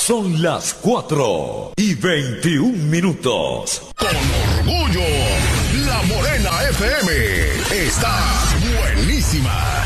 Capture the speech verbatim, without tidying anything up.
Son las cuatro y veintiún minutos. Con orgullo, La Morena F M está buenísima.